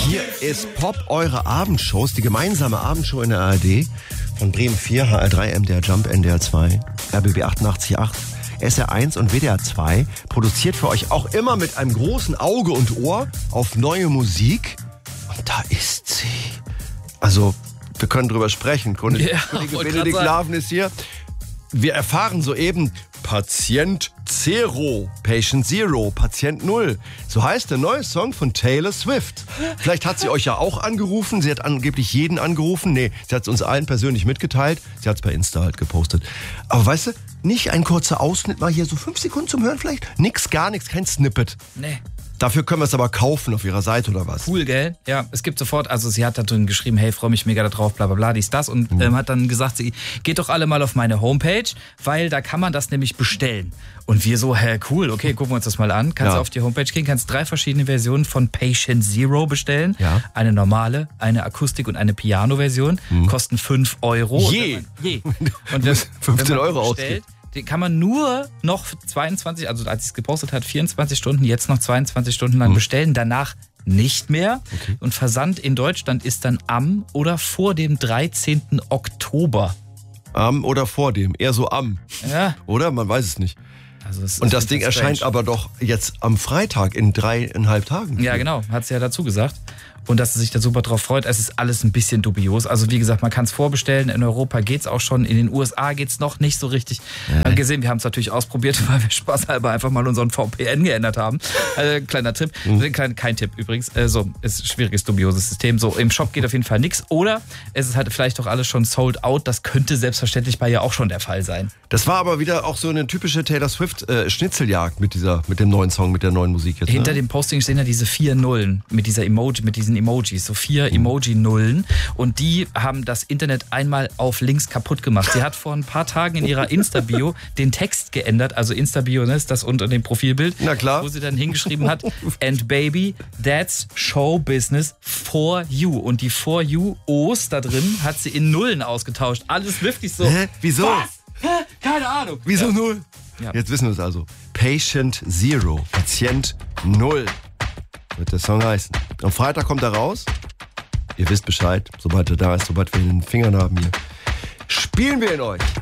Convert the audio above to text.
Hier ist Pop, eure Abendshows, die gemeinsame Abendshow in der ARD von Bremen 4, HR3, MDR Jump, NDR 2, RBB 88.8, SR1 und WDR 2. Produziert für euch auch immer mit einem großen Auge und Ohr auf neue Musik. Und da ist sie. Also, wir können drüber sprechen. Kollege Benedikt Laven ist hier. Wir erfahren soeben Patient Zero, Patient Zero, Patient Null. So heißt der neue Song von Taylor Swift. Vielleicht hat sie euch ja auch angerufen. Sie hat angeblich jeden angerufen. Nee, sie hat es uns allen persönlich mitgeteilt. Sie hat es bei Insta halt gepostet. Aber weißt du, nicht ein kurzer Ausschnitt, mal hier so 5 Sekunden zum Hören vielleicht? Nix, gar nichts, kein Snippet. Nee. Dafür können wir es aber kaufen auf ihrer Seite oder was? Cool, gell? Ja, es gibt sofort, also sie hat da drin geschrieben, hey, freue mich mega da drauf, bla bla bla, dies, das. Und hat dann gesagt, sie geht doch alle mal auf meine Homepage, weil da kann man das nämlich bestellen. Und wir so, cool, okay, gucken wir uns das mal an. Kannst du auf die Homepage gehen, kannst 3 verschiedene Versionen von Patient Zero bestellen. Ja. Eine normale, eine Akustik- und eine Piano-Version. Kosten 5 Euro. Je. Und wenn 15 Euro ausgeben. Den kann man nur noch 22, also als es gepostet hat, 24 Stunden, jetzt noch 22 Stunden lang bestellen. Danach nicht mehr. Okay. Und Versand in Deutschland ist dann am oder vor dem 13. Oktober. Am oder vor dem? Eher so am. Ja. Oder? Man weiß es nicht. Also und das Ding erscheint aber doch jetzt am Freitag in 3,5 Tagen. Ja, genau. Hat sie ja dazu gesagt. Und dass sie sich da super drauf freut. Es ist alles ein bisschen dubios. Also wie gesagt, man kann es vorbestellen. In Europa geht's auch schon. In den USA geht's noch nicht so richtig. Wir haben gesehen, wir haben es natürlich ausprobiert, weil wir spaßhalber einfach mal unseren VPN geändert haben. Kleiner Tipp. Kein Tipp übrigens. Ist ein schwieriges, dubioses System. So, im Shop geht auf jeden Fall nichts. Oder es ist halt vielleicht doch alles schon sold out. Das könnte selbstverständlich bei ihr auch schon der Fall sein. Das war aber wieder auch so eine typische Taylor Swift Schnitzeljagd mit dem neuen Song, mit der neuen Musik jetzt. Hinter dem Posting stehen ja diese 4 Nullen mit diesen Emojis, so 4 Emoji-Nullen. Und die haben das Internet einmal auf links kaputt gemacht. Sie hat vor ein paar Tagen in ihrer Insta-Bio den Text geändert. Also Insta-Bio, ne, ist das unter dem Profilbild. Na klar. Wo sie dann hingeschrieben hat, and baby, that's show business for you. Und die for you O's da drin hat sie in Nullen ausgetauscht. Alles wirklich so. Hä? Wieso? Was? Keine Ahnung. Wieso Null? Ja. Jetzt wissen wir es also. Patient Zero, Patient Null wird der Song heißen. Am Freitag kommt er raus. Ihr wisst Bescheid, sobald er da ist, sobald wir ihn in den Fingern haben hier. Spielen wir ihn euch.